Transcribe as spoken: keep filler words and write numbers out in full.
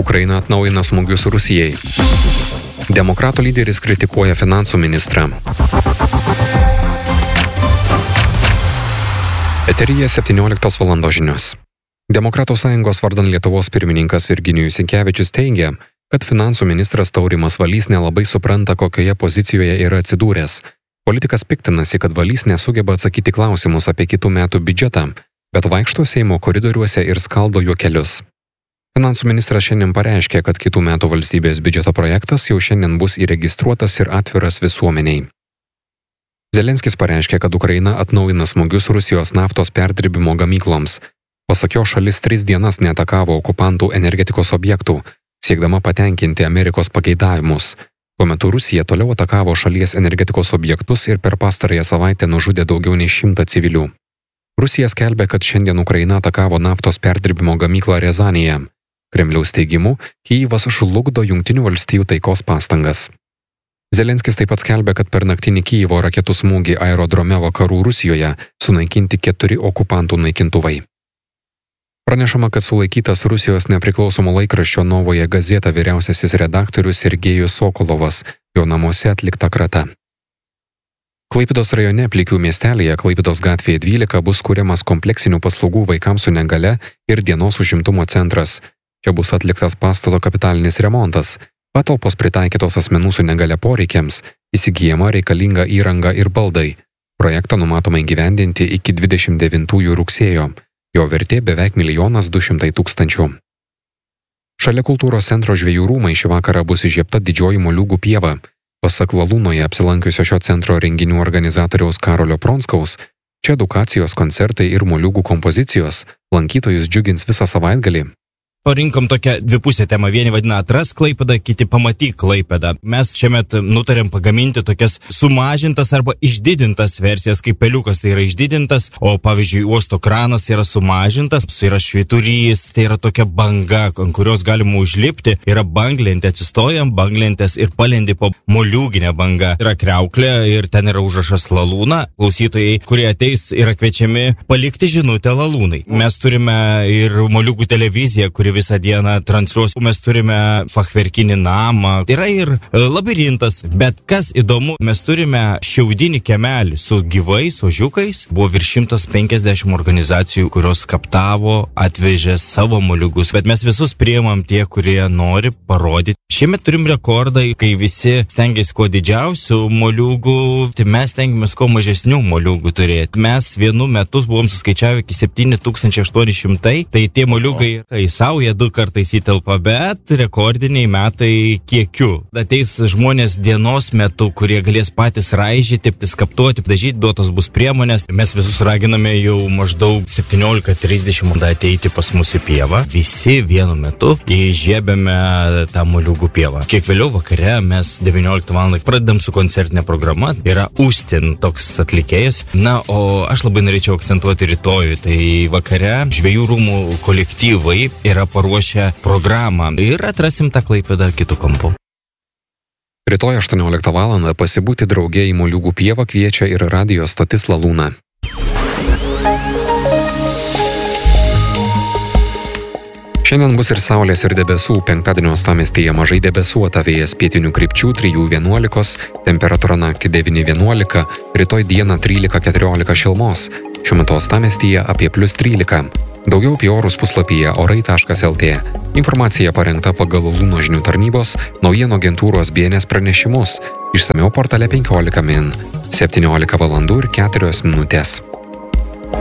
Ukraina atnaujina smūgius Rusijai. Demokratų lyderis kritikuoja finansų ministrą. Eteryje septynioliktos valandos žinios. Demokratų sąjungos vardan Lietuvos pirmininkas Virginijus Sinkevičius teigia, kad finansų ministras Taurimas Valys nelabai supranta, kokioje pozicijoje yra atsidūręs. Politikas piktinasi, kad Valys nesugeba atsakyti klausimus apie kitų metų biudžetą, bet vaikšto Seimo koridoriuose ir skaldo juokelius. Finansų ministras šiandien pareiškė, kad kitų metų valstybės biudžeto projektas jau šiandien bus įregistruotas ir atviras visuomeniai. Zelenskis pareiškė, kad Ukraina atnaujina smūgius Rusijos naftos perdirbimo gamykloms. Pasak jo, šalis tris dienas neatakavo okupantų energetikos objektų, siekdama patenkinti Amerikos pageidavimus. Tuo metu Rusija toliau atakavo šalies energetikos objektus ir per pastarąją savaitę nužudė daugiau nei šimtą civilių. Rusija skelbia, kad šiandien Ukraina atakavo naftos perdirbimo gamyklą Riazanėje. Kremliaus teigimu, Kijivas žlugdo Jungtinių valstijų taikos pastangas. Zelenskis taip pat skelbia, kad per naktinį Kijivo raketų smūgį aerodrome vakarų Rusijoje sunaikinti keturi okupantų naikintuvai. Pranešama, kad sulaikytas Rusijos nepriklausomo laikraščio Novoje Gazeta vyriausiasis redaktorius Sergejus Sokolovas, jo namuose atlikta krata. Klaipėdos rajone Plikių miestelėje Klaipėdos gatvėje dvylika bus kuriamas kompleksinių paslaugų vaikams su negalia ir dienos užimtumo centras. Čia bus atliktas pastato kapitalinis remontas, patalpos pritaikytos asmenų su negalia poreikiams, įsigyjama reikalinga įranga ir baldai. Projektą numatoma įgyvendinti iki dvidešimt devintųjų rugsėjo. Jo vertė beveik milijonas du šimtai tūkstančių. Šalia kultūros centro Žvejų rūmai šį vakarą bus įžiebta didžioji moliūgų pieva. Pasak Lalūnoje apsilankiusio šio centro renginių organizatoriaus Karolio Pronskaus, čia edukacijos, koncertai ir moliūgų kompozicijos lankytojus džiugins visą savaitgalį. Parinkom tokią dvipusę temą. Vieni vadina Atras Klaipėdą, kiti Pamatyk Klaipėdą. Mes šiemet nutarėm pagaminti tokias sumažintas arba išdidintas versijas, kaip peliukas tai yra išdidintas, o pavyzdžiui uosto kranas yra sumažintas, yra švyturys, tai yra tokia banga, ant kurios galima užlipti, yra banglentė, atsistojam banglentės ir palendi po moliūginę bangą. Yra kriauklė ir ten yra užrašas Lalūna. Klausytojai, kurie ateis, yra kviečiami palikti žinutę Lalūnai. Mes turime ir moliūgų televiziją, kuri visą dieną transliuos. Mes turime fachverkinį namą. Yra ir labirintas, bet kas įdomu, mes turime šiaudinį kiemelį su gyvais ožiukais. Buvo virš šimtas penkiasdešimt organizacijų, kurios kaptavo, atvežė savo moliūgus, bet mes visus priimam tie, kurie nori parodyti. Šiemet turim rekordą, kai visi stengiasi kuo didžiausių moliūgų, tai mes stengiamės kuo mažesnių moliūgų turėti. Mes vienu metu buvom suskaičiavę iki septyni tūkstančiai aštuoni šimtai, tai tie moliūgai į saują du kartais įtelpa, bet rekordiniai metai kiekiu. Ateis žmonės dienos metu, kurie galės patys raižyti, skaptuoti, dažyti, duotos bus priemonės. Mes visus raginame jau maždaug septyniolika trisdešimt ateiti pas mus į pievą. Visi vienu metu įžiebėme tą moliūgų pievą. Kiek vėliau vakare mes devynioliktą valandą pradedam su koncertinė programa. Yra Ustin toks atlikėjas. Na, o aš labai norėčiau akcentuoti rytojų. Tai vakare Žvejų rūmų kolektyvai yra paruošę programą ir atrasim tą Klaipėdą kitų kampų. Rytoj aštuonioliktą valandą pasibūti drauge į Moliūgų pievą kviečia ir radijo stotis Lalūna. Šiandien bus ir saulės ir debesų, penktadienio uostamiestyje mažai debesuota, vėjas pietinių krypčių trijų vienuolikos, temperatūra naktį devyni vienuolika, rytoj dieną trylika keturiolika šilumos, šiuo metu uostamiestyje apie plius trylika. Daugiau apie orus puslapyje orai taškas lt. Informacija parengta pagal Lalūno žinių tarnybos naujienų agentūros B N S pranešimus. Išsamiau portale penkiolika min. septyniolika valandų ir keturios minutės.